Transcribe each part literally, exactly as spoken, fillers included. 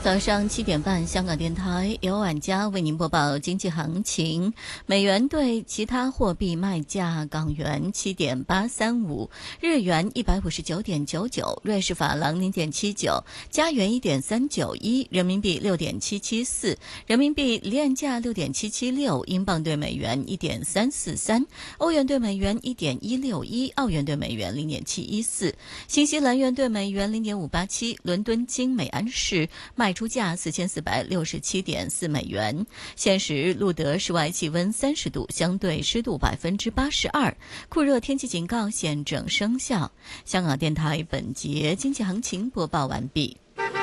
早上七点半，香港电台由晚家为您播报经济行情。美元对其他货币卖价：港元七点八三五，日元一百五十九点九九，瑞士法郎零点七九，加元一点三九一，人民币六点七七四，人民币离岸价六点七七六，英镑对美元一点三四三，欧元对美元一点一六一，澳元对美元零点七一四，新西兰元对美元零点五八七。伦敦金每安士卖出价四千四百六十七点四美元。现时录得室外气温三十度，相对湿度百分之八十二，酷热天气警告现正生效。香港电台本节经济行情播报完毕。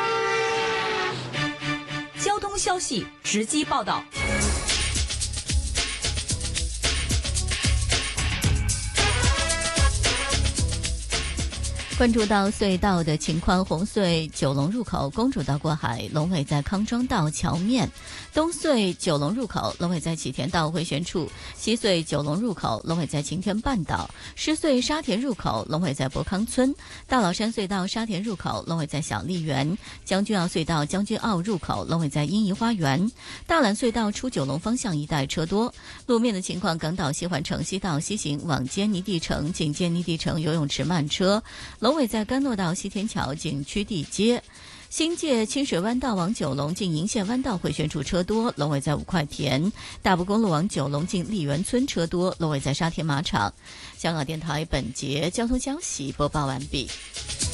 交通消息直击报道。 关注到隧道的情况，红隧九龙入口公主道过海，龙尾在康庄道桥面；东隧九龙入口龙尾在启田道回旋处；西隧九龙入口龙尾在晴天半岛；狮隧沙田入口龙尾在博康村；大老山隧道沙田入口龙尾在小丽园；将军澳隧道将军澳入口龙尾在英怡花园；大榄隧道出九龙方向一带车多。路面的情况，港岛西环城西道西行往坚尼地城警戒尼地城游泳池慢车，龙尾在甘诺道西天桥景区地街；新界清水湾道往九龙进银线湾道回旋处车多，龙尾在五块田；大埔公路往九龙进丽园村车多，龙尾在沙田马场。香港电台本节交通消息播报完毕。